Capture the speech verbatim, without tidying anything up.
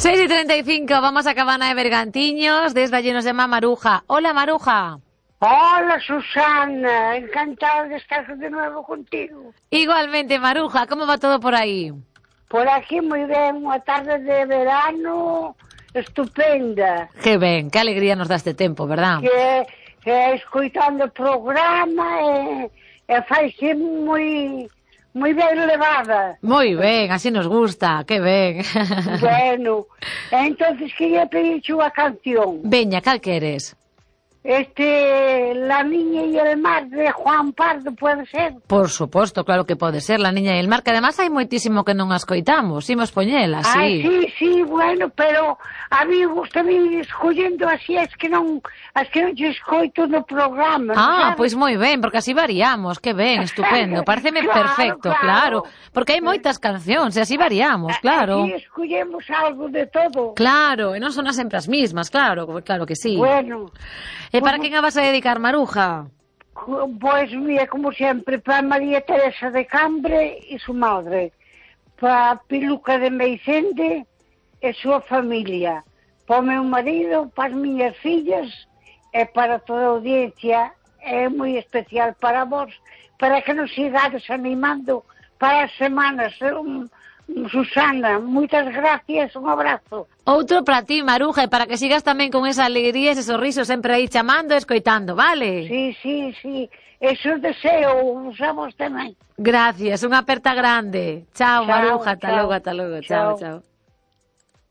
seis y treinta y cinco, vamos a Cabana de Bergantiños, desde allí nos llama Maruja. Hola, Maruja. Hola, Susana, encantada de estar de nuevo contigo. Igualmente, Maruja, ¿cómo va todo por aí? Por aquí moi ben, unha tarde de verano estupenda. Que ben, que alegría nos dá este tempo, verdad? Que, que escoitando o programa e, e faise moi, moi ben levada. Moi ben, así nos gusta, que ben. Bueno, entonces quería pedirche unha canción. Veña, cal queres? Este, La niña y el mar de Juan Pardo, pode ser? Por suposto, claro que pode ser, La niña e el mar, que además hai moitísimo que non as coitamos, imos poñela, sí. Ai, sí, sí, bueno, pero a mí gustame escollendo así, es que non, as que non te escoito no programa. Ah, pois moi ben, porque así variamos, que ben, estupendo, pareceme Claro, perfecto, claro, claro. porque hai moitas cancións e así variamos, claro. Así escollemos algo de todo. Claro, e non son sempre as mismas, claro, claro que sí. Bueno. E para quen a vas a dedicar, Maruja? Pois, mira, como sempre, para María Teresa de Cambre e su madre, para Piluca de Meicende e súa familia, para o meu marido, para as miñas fillas e para toda a audiencia, é moi especial para vos, para que nos sigades animando para as semanas. Um, Susana, moitas gracias, un abrazo. Outro para ti, Maruja, e para que sigas tamén con esa alegría, ese sorriso sempre aí chamando e escoitando, vale? Sí, sí, sí, eso deseo, usamos tamén. Gracias, unha aperta grande. Chao, Chao, Maruja, ata chao, logo, ata logo, chao, chao. chao.